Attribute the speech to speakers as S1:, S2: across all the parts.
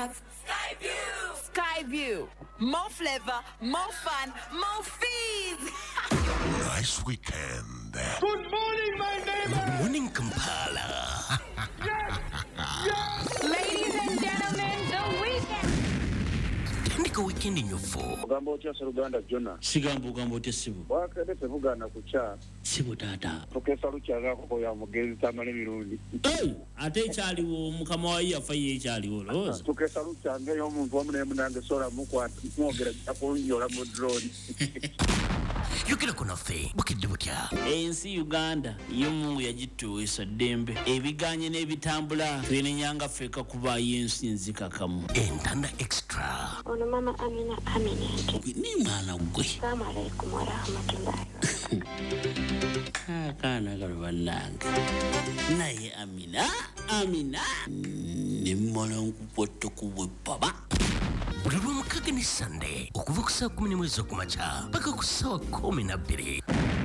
S1: us. Skyview! Skyview. More flavor, more fun, more fees.
S2: Nice weekend.
S3: Good morning, my neighbor.
S2: Good morning, Kampala.
S1: Yes! Ladies and gentlemen, the weekend.
S2: Tandika weekend in your fall.
S4: Ugamba otya Uganda Jona.
S5: Sigambo ugamba otya sibu.
S4: Wakade tebugana kucha.
S5: Sibu tata.
S4: Tukesa luchaga ko ya mugezi tamale mirundi.
S5: Ate ekyaliwo mukama wa yafa ye ekyaliwo loza.
S4: Tukesa luchanga yo muntu omune munange sola mukwati mwogera akunyola mu drone.
S2: Yogera ku naffe bukidde butya.
S5: Ensi Uganda yo Mungu yagituweesa ddembe ebiganye n'ebitambula twenenyanga ffeka kuba yensi nzikakamu.
S2: Entanda extra.
S6: Ono mama Amina Aminata.
S5: Ni mwana gwe.
S6: Assalamu alaikum wa rahmatullahi.
S5: Akaana kano bannange naye Amina nemmala nkupotto kubwebbaba.
S2: Buli lw'omukaaga ne Sunday okuva ku saa 10 mwezi okumakya paka ku saa 12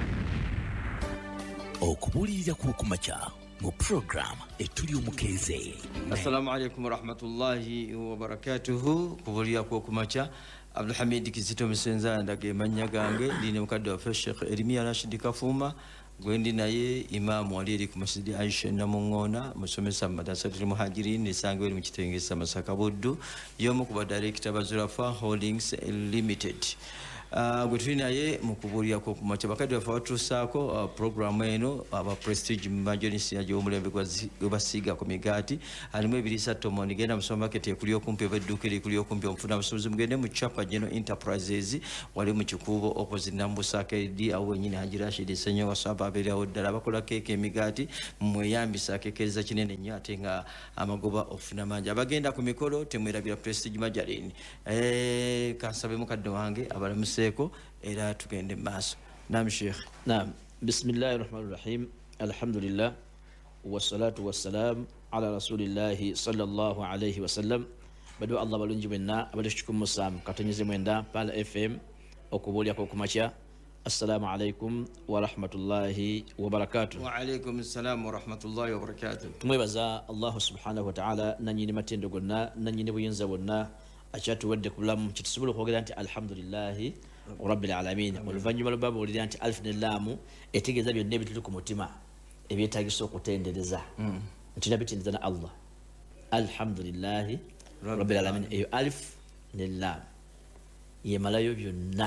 S2: okubuulirira kw'okumakya mu program etuli omukeeze.
S7: Assalamu alaikum warahmatullahi wabarakatuhu. Kubuulirira kw'okumakya Abdulhamid Kizito Musenza ndage manya gange ndine mukadde wa Sheikh Elimia Rashid Kafuma gwendi naye imamu wali eri ku Masjidi Aisha Namungona musomesa Madrasatul Muhajirin esange wali mu kitengesa Masaka Buddu yomu ku badirector Bazurafa Holdings Limited. Gwe tuli naye mu kubuulirira kw'okumakya bakadde bafe batuusaako programu eno aba Prestige Majonis yajo omulembe gwe basiiga ku migaati alimu ebiriisa tomoni genda mu supermarket ekuli okumpi oba edduuka erikuli okumpi omufuna busobozi mugende mu Chapa General Enterprises wali mu kikuubo opposite Nambusaaka edi awo wenyini Haji Rashid Senyo wasaba abeerawo ddala abakola keeke emigaati mweyambisa akeekereza kinene nnyo ate nga amagoba okufuna mangi abagenda ku mikolo temwerabira Prestige Majorin. Kansabe mukadde wange abalamuse era tugende maaso. Naam Sheikh.
S8: Naam. Bismillahir Rahmanir Rahim. Alhamdulillah wassalatu wassalam ala rasulillah sallallahu alayhi wasallam. Badu Allah balungi benna abadushukum musam katonyeze mwenda pala FM okubuulya ko kumakya. Assalamu alaikum wa rahmatullahi wa barakatuh.
S7: Wa alaikum assalam wa rahmatullahi wa barakatuh.
S8: Tumwebaza Allah subhanahu wa ta'ala nanyini matendo gonna nanyini buyinza bonna achatu wadde kulamu kitusobola okwogera nti alhamdulillahi rabbil alamin. Oluvannyuma lw'obaba owulira nti alif ne laamu etegeeza byonna ebituli ku mutima ebyetaagisa okutendereza nti nabitendereza na Allah. Alhamdulillahi rabbil alamin eyo alif ne laamu yemalayo byonna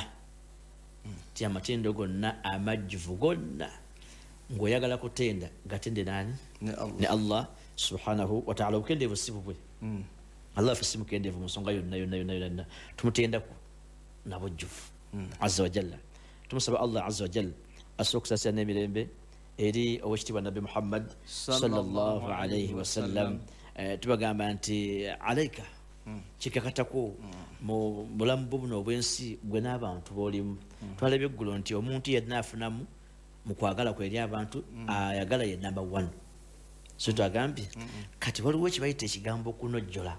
S8: ti amatendo gonna amajjuvu gonna ng'oyagala kutenda gatende nani ne Allah subhanahu wa ta'ala. Obukendeevu si bubwe Allah fasi mukendeevu mu nsonga yonna tumutendaku nabujjuvu azza wa jalla. Tumusaba Allah azza wa jalla asookusasira n'emirembe eri owekitiibwa Nabi Muhammad sallallahu alayhi wasallam. Tubagamba nti alaika kikakatako mu bulamu buno obwensi gwe n'abantu b'olimu. Twalabye eggulo nti omuntu yenna afunamu mu kwagala kwe eri abantu ayagala ye number 1. So twagambye kati waliwo kibayita ekigambo okunojjola.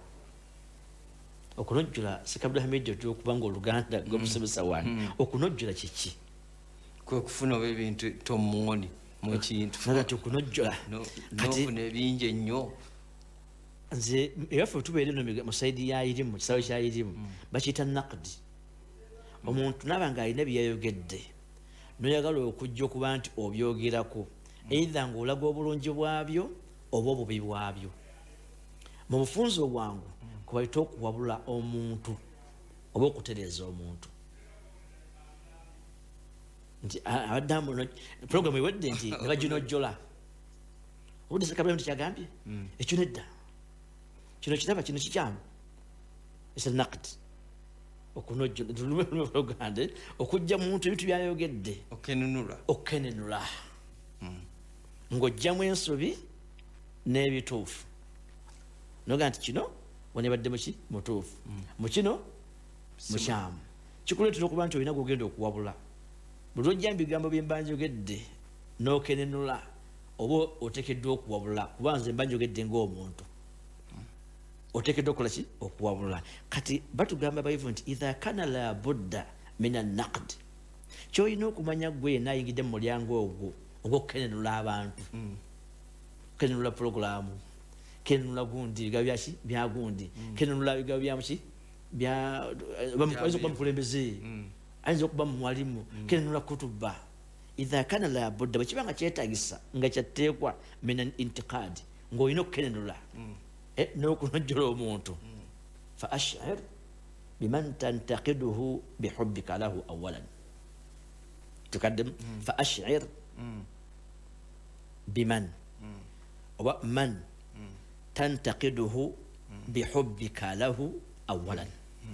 S8: Okunojjola sikabula hamidde tukubanga Oluganda g'omusomesa wange. Okunojjola kiki?
S7: Kwe kufuna ebintu tomoni mu kintu.
S8: Nagati okunojjola.
S7: Kati nebinje nnyo.
S8: Nze eyafe tubeere no mu saidi ya irimu mu kisawo kya irimu bakiyita naqdi. Omuntu nabanga alina byayogedde noyagala okujja okuba nti obyogerako either ng'olaga obulungi bwabyo oba obubi bwabyo. Mu bufunzo bwangu kubayita okuwabula omuntu oba okutereeza omuntu nti abaddamu programu ewedde nti ne baginojjola obudde sekabula nti kyagambye ekyo nedda kino kiraba kino kikyamu esa naqd okunojjola Oluganda okujja muntu ebintu byayogedde okenenula ng'ojjamu ensobi n'ebituufu noga nti kino wanebadde muki mutuufu mu kino mukyamu kikuleetera okuba nti olina gwogenda okuwabula. Buli lwojja mu bigambo bye mba njogedde n'okenenula oba oteekeddwa okuwabula kuba nze mba njogedde ng'omuntu oteekeddwa okukola ki okuwabula. Kati batugamba Bayibuli nti idha kana la budda min an-naqd kyolina okumanya gwe yenna ayingidde mu mulyango ogwo ogw'okukenenula abantu. Kenenula programu kenenula gundi bigambo byaki bya gundi kenenula bigambo bya muki bya bamukweza kuba mukulembeze ayinza okuba mwalimu kenenula kutuba idha kana la budda bakibanga kyetagisa nga kyateekwa min intiqad ng'olina okukenenula n'okunojjola omuntu fa ash'ir biman tantaqiduhu bihubbika lahu awalan tukaddim fa ash'ir biman oba man tantaqiduhu bihubbika lahu awalan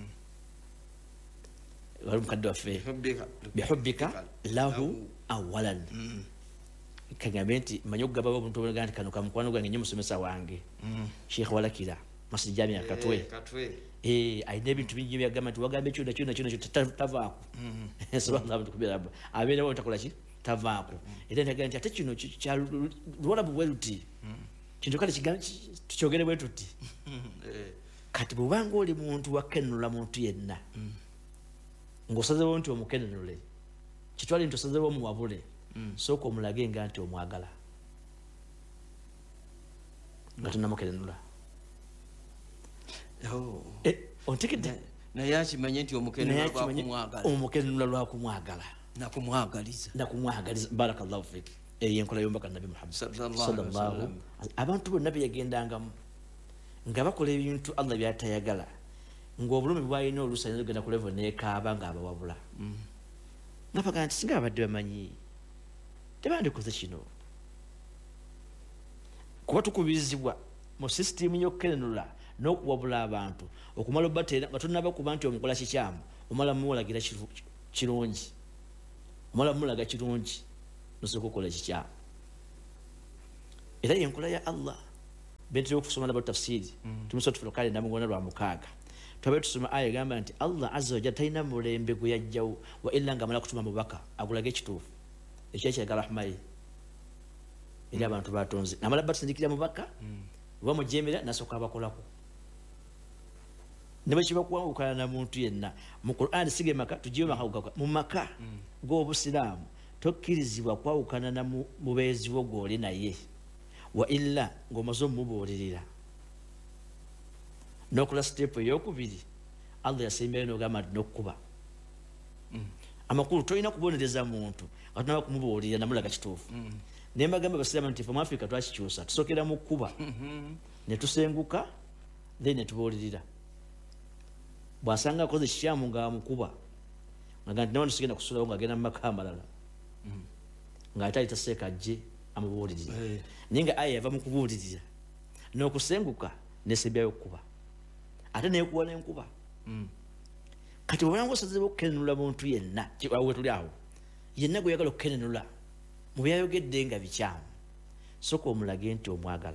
S8: wali mukadde waffe bihubbika lahu awalan kagambe nti manyi okugaba omuntu obulega nti kano kamukwano gwange nnyo musomesa wange sheikh walakira masjid jamia katwe ayina ebintu bingi byagamba nti wagamba kyona tavaako subhanallah tukubiraba abeera wontakola ki tavaako era nagamba nti ate kino luwalabu bwe luti kintu kale tukyogere bwe tuti kati bwobanga oli muntu wakenenula muntu yenna ng'osazewo nti omukenenule kitwali nti osazewo omuwabule sooka omulage nga nti omwagala nga tonamukenenula ontegedde
S7: naye akimanye nti
S8: omukenenula lwakumwagala
S7: nakumwagaliza
S8: barakallahu fik eyo enkola y'omubaka nabi muhammad sallallahu abantu bonna beyagendangamu nga bakola ebintu allah byatayagala ng'obulumi bwalina oluusi ayinza okugenda ku levo neekaaba ng'abawabula nabaga nti singa babadde bamanyi tebandikoze kino kuba tukubirizibwa mu sisitimu y'okukenenula n'okuwabula abantu okumala obateera nga tonnabakuba nti omukola kikyamu omala mulagira kirungi omala mulaga kirungi nosooka okukola kikyamu era yenkola ya allah bentera okusoma nabo tafsiri tumusoma tufulukale namugona lwa 6 twabe tusoma aya egamba nti allah azza wajalla talina mulembe gwe yajjawo wa illa nga amala kutuma mubaka agulaga ekituufu ekyekiraga rahma ye eri abantu batonze namala batusindikira mubaka oba mujemera nasooka abakolako ne bwe kiba kuwawukana na muntu yenna mu Qur'an sige maka tugiwe maka mu maka g'obusiraamu tokkirizibwa kwawukana na mubeezi wo gw'oli naye wa illa ng'omaze omubuulirira n'okola siteepu ey'okubiri allah yasembayo n'ogamba nti n'okkuba amakulu tolina kubonereza muntu nga tunaba kumubuulirira namulaga kituufu naye mbagamba abasiraamu nti fe mu Africa twakikyusa tusookera mu kkuba ne tusenguka then ne tubuulirira bw'asanga akoze kikyamu ng'amukuba nga nti nawe tusigenda kusulawo ng'agenda mu maka amalala ng'ate ali taseeka ajje amubuulirira naye nga aya yava mu kubuulirira n'okusenguka nesembyayo okkuba ate neekuwa n'enkuba kati obulanga osazeewo okukenenula muntu yenna we tuli awo yenna gwe oyagala okukenenula mu byayogedde nga bikyamu soka omulage nti omwagala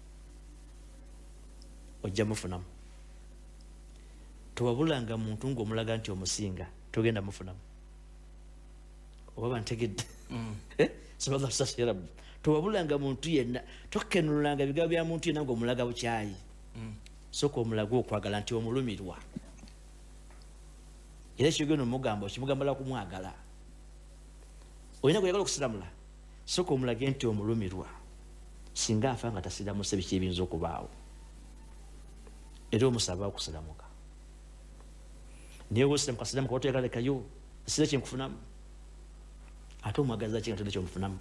S8: ojja mufunamu towabulanga muntu ng'omulaga nti omusinga togenda mufunamu oba bantegedde sallallahu alaihi wasallam towabulanga muntu yenna tokkenulanga bigambo bya muntu yenna ng'omulaga bukyayi soka omulaga okwagala nti omulumirwa era ekyogenda omugamba okimugambala kumwagala olina gweyagala okusiramula soka omulage nti omulumirwa singa afa nga tasiramuse biki ebiyinza okubaawo era omusaba okusiramuka naye wosiramuka siramuka watoyagalekayo sira kyenkufunamu ate omwagaliza ki nga tolina kyomufunamu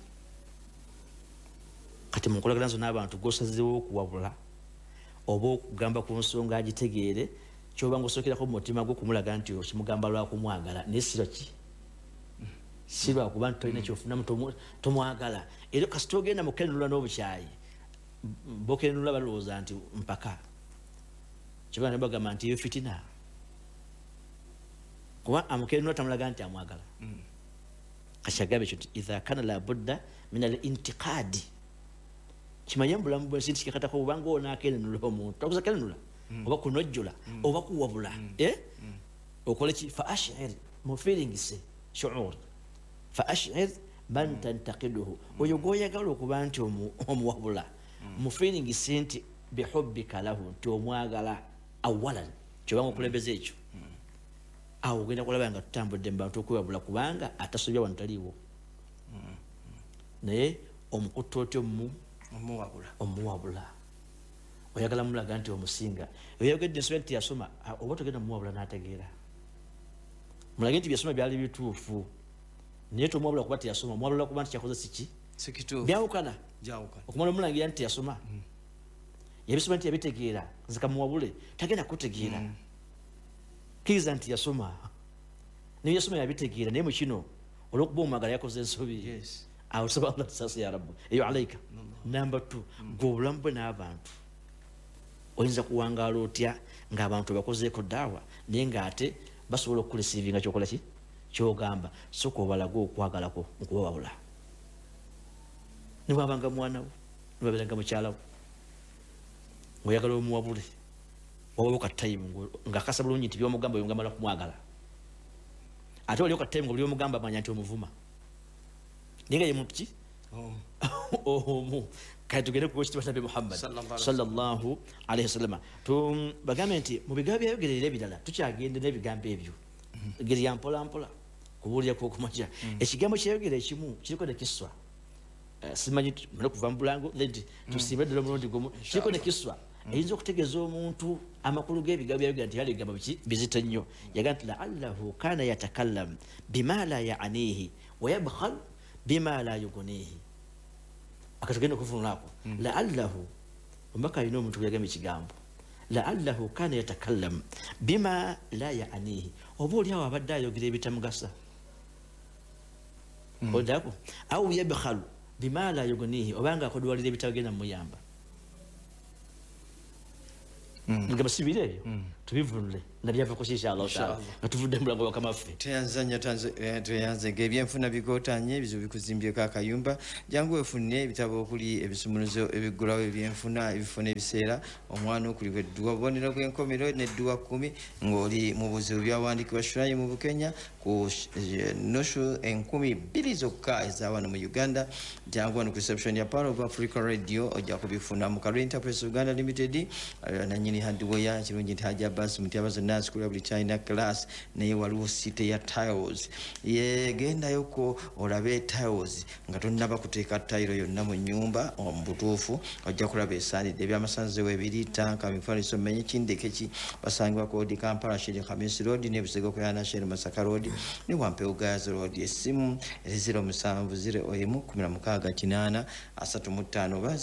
S8: kati munkolagana zo n'abantu gosazeewo okuwabula oba okugamba ku nsonga agitegeere kyoba nga osookerako mu mutima gwe okumulaga nti okimugamba lwakumwagala naye siro ki si lwakuba nti tolina kyofunamu tomwagala era kasita ogenda mukenenula n'obukyayi bokenenula balowooza nti mpaka kyoba ne bagamba nti eyo fitina kuba amukenenula tamulaga nti amwagala kashagambe ekyo nti idha kana la budda min al intiqadi kimanye mbulamu bwensi nti kikatako obanga onaakenenula omuntu takuza kenenula oba kunojjula oba kuwabula okole ki fa ash'ir mu feelings shu'ur fa ash'ir man tantaqiduhu oyo gwoyagala okuba nti omuwabula mu feelings nti bihubbika lahu nti omwagala awalan kyobanga okulembeza ekyo awo ogenda kulaba nga tutambudde mu bantu okwewabula kubanga atasobya wano taliiwo naye omukutta otyo omuwabula oyagala mulaga nti omusinga oyogedde ensonga nti yasoma oba togenda mumuwabula n'ategeera mulage nti byasoma byali bituufu naye tomuwabula kuba tiyasoma muwabula kuba nti kyakoze siki byawukana okumala omulangira nti tiyasoma yabisoma nti yabitegeera nzika muwabule tagenda kutegeera kiriza nti yasoma naye yasoma yabitegeera naye mukino olwokuba omwagala yakoze ensobi awo sobola sasa ya rabbu eyo alaika number 2 gwe obulamu bwe n'abantu oyinza kuwangaala otya ng'abantu bakozeeko daawa naye ng'ate basobola okukulesiivinga kyokola ki kyogamba soka obalaga okwagalako nkubawabula nibwabanga mwanawo nibabeeranga mukyalawo ng'oyagala omuwabule wabawo ka time ng'akasa bulungi nti byomugamba yongamala kumwagala ate waliwo ka time nga buli omugamba amanya nti omuvuma naye nga ye muntu ki omu kati tugende ku ekitiibwa Nabi Muhammad sallallahu alaihi wasallam bagambe nti mu bigambo byayogerera ebirala tukyagende n'ebigambo ebyo engeri ya mpolampola kubuulira kwokumakya ekigambo kyeyogera ekimu kiriko ne kiswa simanyi mune kuva mu bulango nti tusiibe ddala omulundi gumu kiriko ne kiswa eyinza okutegeeza omuntu amakulu g'ebigambo byayogera nti yali ebigambo bizito nnyo yaga nti laallahu kana yatakallam bima la yaanihi wayabkhal bima la yugunihi akatugenda okuvunulako laallahu omubaka alina omuntu yagamba ekigambo laallahu kana yatakallam bima la yaanihi oba oliawo abadde ayogera ebitamugasa odako au yabkhalu bima la yugunihi obanga akodwalira ebitagenda muyamba nga basibire ebyo tubivunule nabyava ku inshallah taala natuvudde mulango wa kamaffe
S7: teyanze ng'ebyenfuna bigotanye ebizibu bikuzimbyeko akayumba jangu wefunne ebitabo okuli ebisumuluzo ebiggulawo ebyenfuna ebifuna ebiseera omwana okuli bwedduwa bubonero bw'enkomero n'edduwa 10 ng'oli mu buzibu byawandiikibwa shurayi mu bukenya ku noshu 20,000 zokka eza wano mu uganda jangu wano ku reception ya Power of Africa Radio ojja kubifuna mu Kalwa Enterprise Uganda Limited nanyini hadiweya kirungi nti Haji Abbas mutyabazo nasikula buli China class naye waliwo site ya tiles yegendayo ko olabe tiles nga tonnaba kuteeka tile yonna mu nyumba omubutuufu ojja kulaba esaanidde ebyamasanze webiri tanka mifaliso menye kindekeki basangibwa kodi Kampala Shiri Khamisi Road ne Busego kwa National Masaka Road ne Wampewo Gas Road esimu 070116 35 ba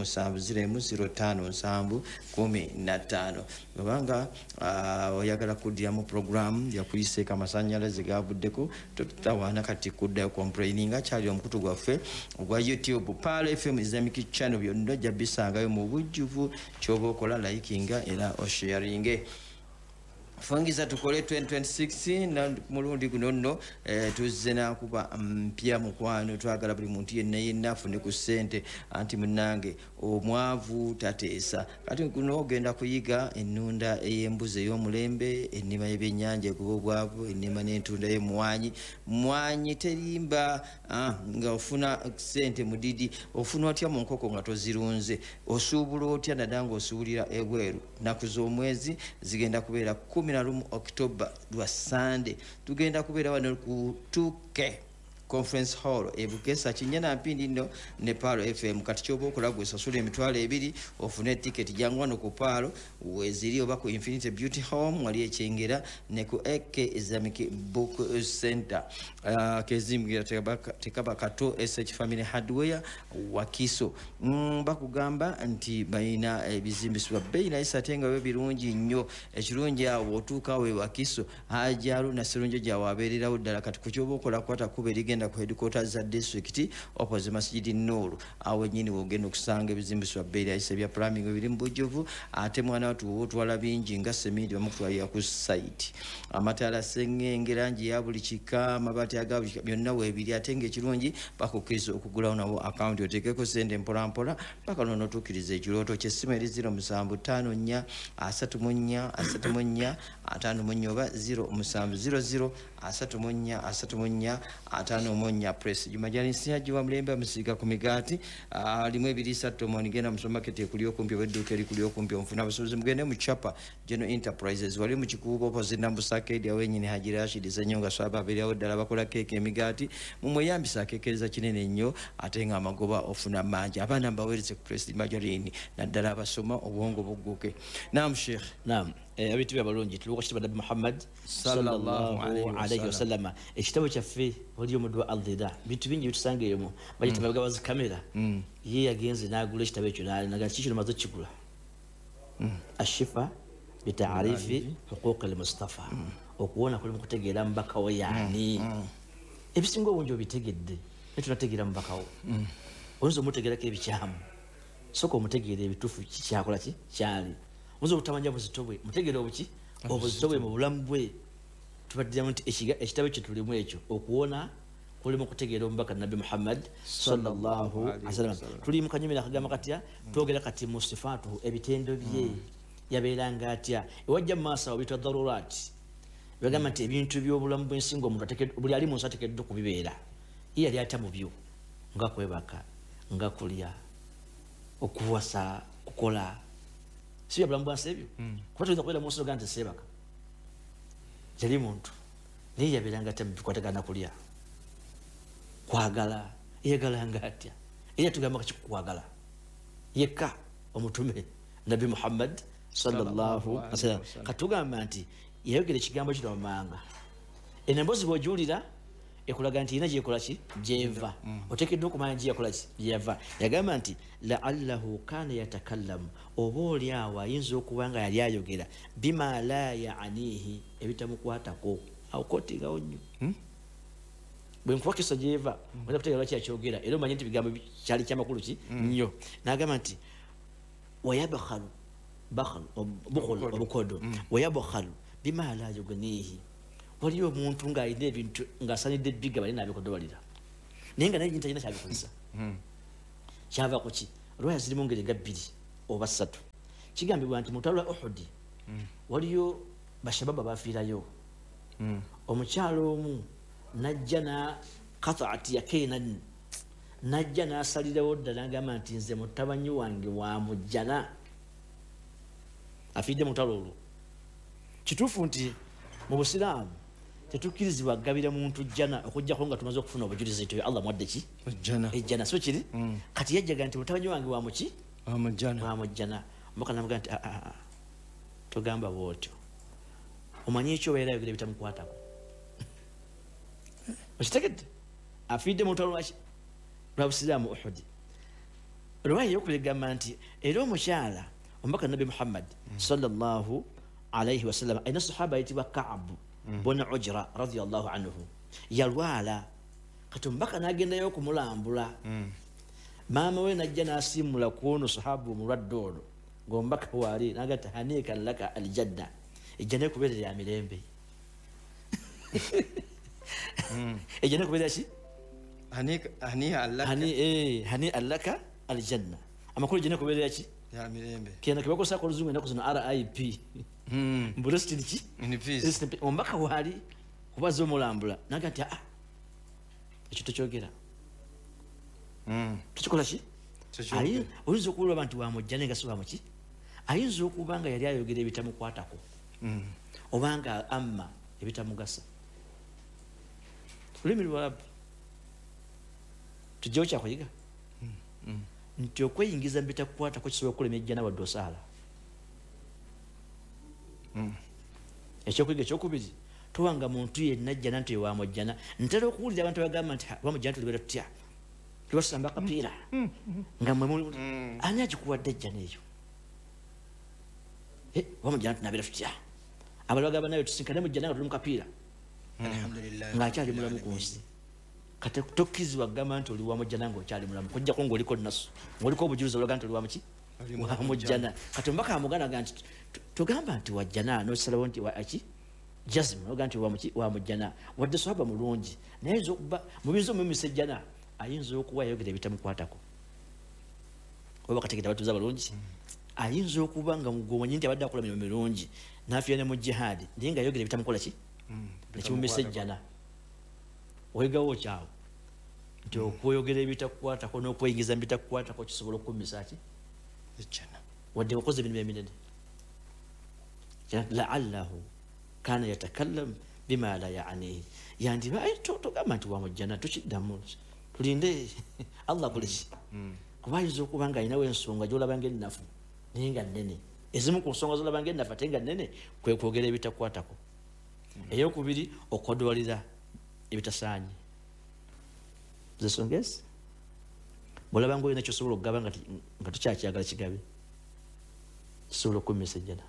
S7: 0705 babanga oyagala kudiramu program ya kuyiseeka amasanyalaze gavuddeko tutawaana kati kuddayo complaining akyali omukutu gwaffe ogwa YouTube Palo FM Islamic channel byonna ojja bisangayo mu bujjuvu kyoba okola likinga era osharinge fungiza tukole 2026 na mulundi guno nno tuzze nakuba mpya mukwano twagala buli muntu yenna afune ku ssente anti munnange omwavu tateesa kati guno ogenda kuyiga ennunda ey'embuzi ey'omulembe ennima y'ebyennyanja ekuba obwavu ennima n'entunda y'emwanyi terimba nga ofuna ssente mudidi ofuna otya mu nkoko nga tozirunze osuubula otya naddala ng'osuubulira ebweru naku z'omwezi zigenda kubeera 11 October lwa Sunday tugenda kubeera wano ku 2K Conference Hall ebukesa kinyana mpindi nno ne Palo FM kati kyoba okola gwe sasula emitwalo 2 ofune ticket jangu wano ku Palo weziri oba ku Infinity Beauty Home wali ekyengera ne ku AK Islamic Book Center kezimbira tekaba kato SH Family Hardware Wakiso bakugamba nti bayina ebizimbisibwa beina isatenga we birungi nnyo ekirungi awo otuuka we Wakiso hajaru na sirungi gyawe abeererawo ddala kati ku kyoba okola kwata kubera ku headquarters za district opposite Masjidi Nuru awe nyini wogenda okusanga ebizimbisibwa beera ayise bya plumbing biri mu bujjuvu ate mwana watu wotwala bingi nga sementi bamutwalira ku site amatala sengenge rangi ya buli kika amabati agabuli byonna webiri ate ng'ekirungi bakukkiriza okugulawo nabo account oteekeko sente mpolampola paka nono otuukiriza ekirooto ky'essimu eri 0754 34 54 oba 0700 34 54 press Jumajani Siaji wa Mlembe amesiga ku migati limwe 23 monigenda mu supermarket ekuliyo kumpi wedduka ekuliyo kumpi omfuna abasozi mugende mu chapa General Enterprises wali mu kikuubo opposite Nambusake ya wenyini Haji Rashid Zanyonga swaba abiriawo ddala bakola keke emigati mumweyambisa akekereza kinene nnyo ate nga amagoba ofuna manja abaana mbawereze ku press Majarini naddala abasoma obwongo bugguke. Naam Sheikh.
S8: Naam. Abitu bya balungi tuluko kitaba Nabi Muhammad sallallahu alayhi wasallam ekitabo kyaffe waliyo mudwa aldida bitu bingi bitusangeyo bagita bagabazi kamera ye yagenze nagula ekitabo ekyo naga kikino mazo kigula ashifa bitarifi huquq al-Mustafa okuwona kuli mukutegeera mbaka we yani ebisingo obungi obitegedde netunategeera mbaka we oyinza omutegeerako ebikyamu soko omutegeera ebitufu kikyakola ki kyali muzo utamanja buzitobwe mutegero obuki obuzitobwe mu bulamu bwe tubadde nti ekitabo kye tulimu ekyo okuwona kuli mu kutegeera omubaka Nabi Muhammad sallallahu alaihi wasallam tuli mu kanyumira kagamba katya twogera kati mu sifatu ebitendo bye yabeeranga atya ewajja maaso obitwa darurat bagamba nti ebintu by'obulamu bw'ensingo omuntu buli ali mu nsi ateekeddwa okubibeera ye yali atya mu byo nga kwebaka nga kulya okuwasa kukola si bulamu bwansi ebyo kuba tuyinza kubeera mu nsi oga nti seebaka yali muntu naye yabeeranga atya mubikwatagana kulya kwagala yeyagalanga atya era tugamba kakikukwagala yekka omutume Nabi Muhammad sallallahu alaihi wasallam katugamba nti yayogera ekigambo kino mumanga enemboozi bw'ogiwulira ekulaga nti ina gyekola ki gyeva oteekeddwa okumanya gyeyakola ki gyeva yagamba nti la'allahu kana yatakallamu oba oli awo ayinza okuba nga yali ayogera bima la yaanihi ebitamukwatako awukotingawo nnyo bwe nkuwakisa gyeva oyinza kutegeera lwaki yakyogera era omanye nti bigambo kyali kyamakulu ki nnyo n'agamba nti wayabkhalu bukhul obukodo wayabkhalu bima la yugnihi waliyo omuntu ng'alina ebintu ng'asanidde ebbiga bali nabikodobalira naye nga naye nyinta alina kyabikozesa kyava ku ki olwaya zirimu ngeri nga 2 oba 3 kigambibwa nti mu lutalo lwa Uhud waliyo bashababa bafiirayo omukyalo omu najja na qat'ati ya Kainan najja n'asalirawo ddala ngamba nti nze mutabanyi wange wa mujjana afiidde mu lutalo olwo kituufu nti mu busiraamu tetukkirizibwa gabira muntu jjana okujjako nga tumaze okufuna obujulizi nti Allah mwadde ki ejjana so kiri kati yajjaga nti mutabanyi wange wa muki wa mujjana mbaka namuga nti togamba bwotyo omanyi ekyo obeera yogera bitamukwatako okitegedde afiidde mu lutalo lwa busiraamu Uhud olwayo yokulegamba nti era omukyala omubaka Nabi Muhammad sallallahu alaihi wasallam aina sahaba yitibwa Ka'b bin Ujra radiyallahu anhu yalwala kati omubaka n'agendayo okumulambula maama we najja n'asimula kuono sahaba omulwadde olwo ng'omubaka waali n'agata haniika laka aljanna ejjana ekubeerera ya mirembe ejjana ekubeerera ki hani alaka aljanna amakulu ejjana ekubeerera ki
S7: ya mirembe
S8: kena kibakosa ko oluzungu ennaku zino RIP mbulesitini ki omubaka waali kubaza omulambula naga nti ekyo tokyogera tukikola ki oyinza okuwulwa abantu wamujjana nga si wamuki ayinza okuba nga yali ayogera ebitamukwatako obanga amma ebitamugasa olulimi lwalabu tujjawo kyakuyiga nti okweyingiza mbitakukwatako kisobola okukulema ejjana wadde osaala ekyokuyiga ekyokubiri towanga muntu yenna jjana nti wamujjana ntera okuwulira abantu bagamba nti wamujjana tulibeera tutya tubasamba akapiira nga mwemuli ani agikuwadde ejjana eyo wamujjana tunabeera tutya abali bagamba nayo tusinkane mujjana nga tuli mu kapiira ng'akyali mulamu ku nsi kati tokkizibwa kugamba nti oli wamujjana ng'okyali mulamu kujjako ng'oliko nnasu ng'oliko obujulizi olaga nti oli wamuki wamujjana kati omubaka amuganaga nti togamba nti wajjana n'osalawo nti aki jazim noga nti wamujjana wadde sahaba mulungi naye ayinza okuba mubinza omumisa ejjana ayinza okuba yayogera ebitamukwatako oba kategeta batuuza balungi ayinza okuba nga mugomanyi nti abadde akola mirimu mirungi n'afiira ne mu jihadi naye nga yayogera ebitamukola ki nekimumisa ejjana wegawo kyawo nti okweyogera ebitakukwatako n'okweyingiza mu bitakukwatako kisobola okukumisa ki
S7: ejjana
S8: wadde okoze emirimu eminene laallahu kana yatakallam bima la yaanihi yandiba togamba nti wamujjana tukiddamu tulinde allah kuleki kuba ayinza okuba nga alinawo ensonga gyolabanga ennafu naye nga nnene ezimu ku nsonga zolabanga ennafu ate nga nnene kwe kwogera ebitakwatako eyokubiri okodwalira ebitasaanye zensonga ezi bwolabanga olina kyosobola okugaba nga tukyakyagala kigabe kisobola okukumisa ejjana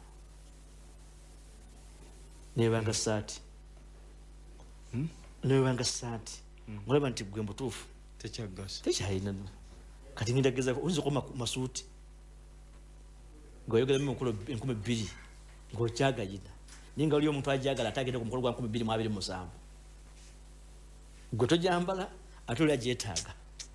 S8: nebanga saati nebanga saati ngolaba nti gwe mutuufu tekyalina kati ngindagezako oyinza okoma masuuti ngaoyogeramu emikolo 2,000 ngaokyagayina naye nga oli omuntu ajagala ate agenda ku mukolo gwa 2,227 gwe tojambala ate oli agyetaaga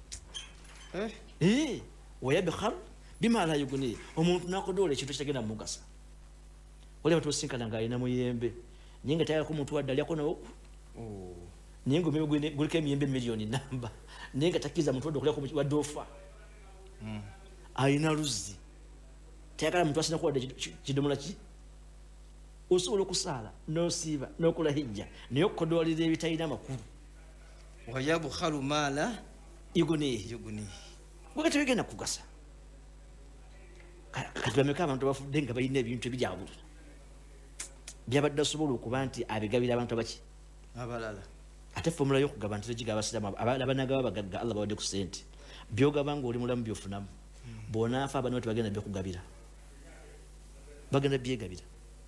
S8: wayabikharu bima la yuguni omuntu nakodoola ekintu kitagenda mumugasa oli abantu basinkana nga alina muyembe naye nga tayagako omuntu wadde alyako nawoku naye nga omuyembe guliko emiyembe miliyoni namba naye nga takkiriza muntu wadde okulyako wadde ofa alina luzzi tayagala muntu asinaku wadde kidomola ki osobola okusaala n'osiiba n'okola hijja naye okukodowalira ebitalina amakulu
S7: wayabukhalu maala
S8: yugunihi bwe tebigenda kugasa kati bameka abantu abafudde nga balina ebintu ebijabula byabadde asobola okuba nti abigabira abantu abaki
S7: abalala
S8: ate fomula y'okugaba nti tegigaba abasiraamu abanagaba abagagga allah bawadde ku sente byogaba nga oli mulamu byofunamu bwonaafa abana bati bagenda byokugabira bagenda byegabira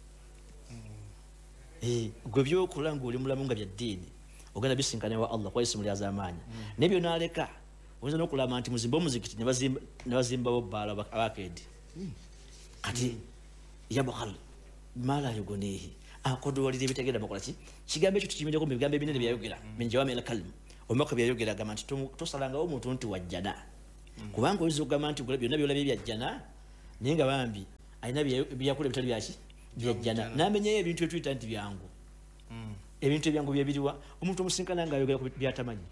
S8: gwe byokola ngaoli mulamu nga bya ddiini ogenda bisinkana wa allah kuba isimu lyazamaanyi naye byonaaleka oyinza n'okulaba nti muzimba omuzikiti ne bazimbawo bbaala abakedi kati yabukhal mala yugunihi akodowalira ebitegenda bakola ki kigambo ekyo tukimiddeko mu bigambo ebinene byayogera min jawami al kalim omaka byayogera agamba nti tosalangawo omuntu nti wajjana kubanga oyinza okugamba nti byonna byolabye byajjana naye nga bambi alina byakola ebitali byaki byajjana namenyayo ebintu etuyita nti byangu ebintu ebyangu byebiriwa omuntu omusinkana nga ayogera ku byatamanyi